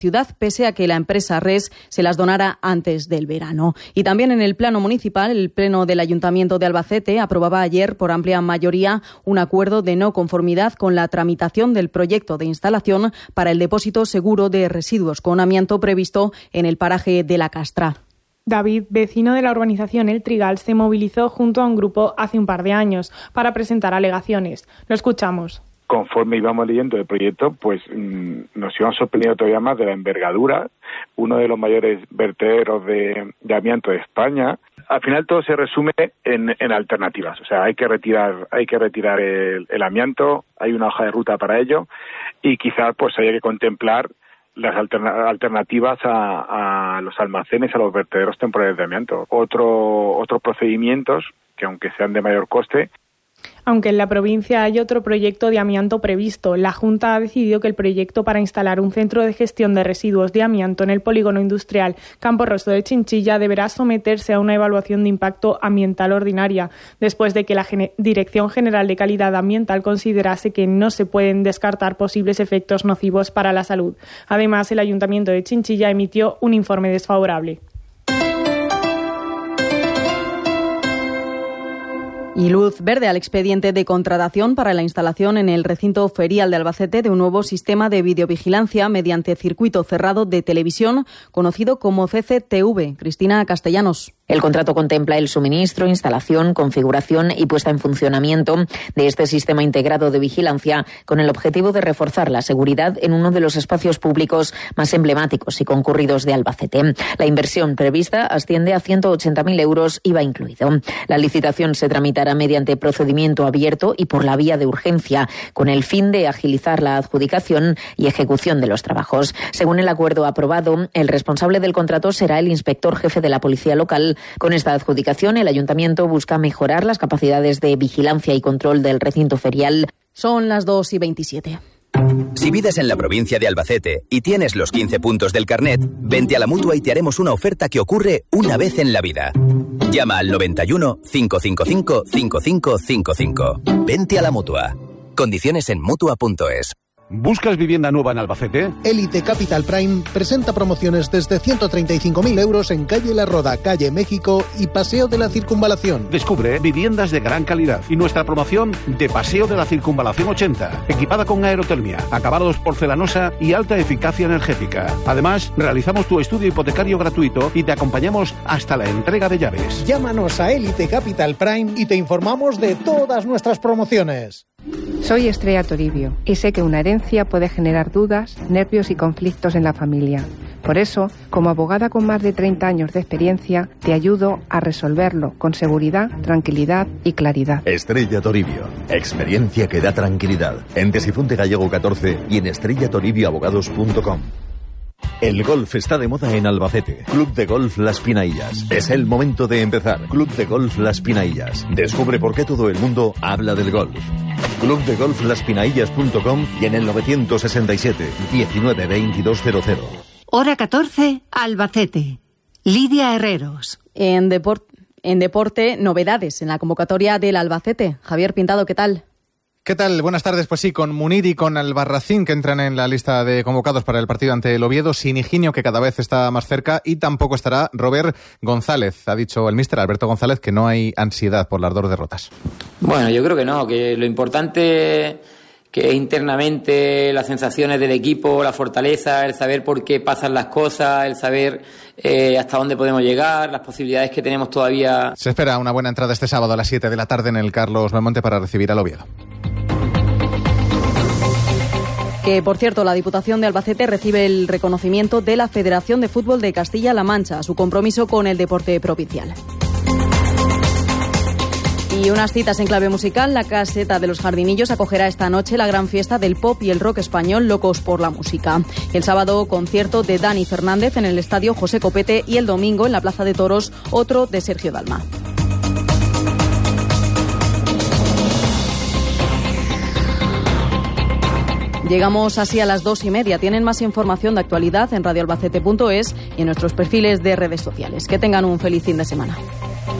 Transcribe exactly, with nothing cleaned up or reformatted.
ciudad, pese a que la empresa RES se las donara antes del verano. Y también en el plano municipal, el Pleno del Ayuntamiento de Albacete aprobaba ayer por amplia mayoría un acuerdo de no conformidad con la tramitación del proyecto de instalación para el depósito seguro de residuos con amianto previsto en el paraje de La Castra. David, vecino de la urbanización El Trigal, se movilizó junto a un grupo hace un par de años para presentar alegaciones. Lo escuchamos. Conforme íbamos leyendo el proyecto, pues mmm, nos íbamos sorprendiendo todavía más de la envergadura, uno de los mayores vertederos de, de amianto de España. Al final todo se resume en, en alternativas, o sea, hay que retirar, hay que retirar el, el amianto, hay una hoja de ruta para ello y quizás pues haya que contemplar las alterna- alternativas a, a los almacenes, a los vertederos temporales de amianto. Otro, otros procedimientos que aunque sean de mayor coste. Aunque en la provincia hay otro proyecto de amianto previsto, la Junta ha decidido que el proyecto para instalar un centro de gestión de residuos de amianto en el polígono industrial Campo Rosso de Chinchilla deberá someterse a una evaluación de impacto ambiental ordinaria, después de que la Gene- Dirección General de Calidad Ambiental considerase que no se pueden descartar posibles efectos nocivos para la salud. Además, el Ayuntamiento de Chinchilla emitió un informe desfavorable. Y luz verde al expediente de contratación para la instalación en el recinto ferial de Albacete de un nuevo sistema de videovigilancia mediante circuito cerrado de televisión conocido como C C T V. Cristina Castellanos. El contrato contempla el suministro, instalación, configuración y puesta en funcionamiento de este sistema integrado de vigilancia con el objetivo de reforzar la seguridad en uno de los espacios públicos más emblemáticos y concurridos de Albacete. La inversión prevista asciende a ciento ochenta mil euros, I V A incluido. La licitación se tramitará mediante procedimiento abierto y por la vía de urgencia, con el fin de agilizar la adjudicación y ejecución de los trabajos. Según el acuerdo aprobado, el responsable del contrato será el inspector jefe de la Policía Local. Con esta adjudicación, el Ayuntamiento busca mejorar las capacidades de vigilancia y control del recinto ferial. Son las dos y veintisiete. Si vives en la provincia de Albacete y tienes los quince puntos del carnet, vente a la Mutua y te haremos una oferta que ocurre una vez en la vida. Llama al noventa y uno, cinco cinco cinco, cinco cinco cinco cinco. Vente a la Mutua. Condiciones en Mutua punto es. ¿Buscas vivienda nueva en Albacete? Elite Capital Prime presenta promociones desde ciento treinta y cinco mil euros en calle La Roda, calle México y Paseo de la Circunvalación. Descubre viviendas de gran calidad y nuestra promoción de Paseo de la Circunvalación ochenta, equipada con aerotermia, acabados porcelanosa y alta eficacia energética. Además, realizamos tu estudio hipotecario gratuito y te acompañamos hasta la entrega de llaves. Llámanos a Elite Capital Prime y te informamos de todas nuestras promociones. Soy Estrella Toribio y sé que una herencia puede generar dudas, nervios y conflictos en la familia. Por eso, como abogada con más de treinta años de experiencia, te ayudo a resolverlo con seguridad, tranquilidad y claridad. Estrella Toribio. Experiencia que da tranquilidad. En Tesifunte Gallego catorce y en estrella toribio abogados punto com. El golf está de moda en Albacete. Club de Golf Las Pinaillas. Es el momento de empezar. Club de Golf Las Pinaillas. Descubre por qué todo el mundo habla del golf. club de golf las pinaillas punto com y en el novecientos sesenta y siete, diecinueve, veintidós cero cero. Hora catorce, Albacete. Lidia Herreros. En, deport- en deporte, novedades en la convocatoria del Albacete. Javier Pintado, ¿qué tal? ¿Qué tal? Buenas tardes. Pues sí, con Munir y con Albarracín, que entran en la lista de convocados para el partido ante el Oviedo, sin Higinio, que cada vez está más cerca, y tampoco estará Robert González. Ha dicho el míster Alberto González que no hay ansiedad por las dos derrotas. Bueno, yo creo que no, que lo importante que internamente las sensaciones del equipo, la fortaleza, el saber por qué pasan las cosas, el saber eh, hasta dónde podemos llegar, las posibilidades que tenemos todavía. Se espera una buena entrada este sábado a las siete de la tarde en el Carlos Belmonte para recibir al Oviedo. Que, por cierto, la Diputación de Albacete recibe el reconocimiento de la Federación de Fútbol de Castilla-La Mancha, su compromiso con el deporte provincial. Y unas citas en clave musical. La Caseta de los Jardinillos acogerá esta noche la gran fiesta del pop y el rock español, Locos por la Música. El sábado, concierto de Dani Fernández en el Estadio José Copete, y el domingo, en la Plaza de Toros, otro de Sergio Dalma. Llegamos así a las dos y media. Tienen más información de actualidad en radio albacete punto es y en nuestros perfiles de redes sociales. Que tengan un feliz fin de semana.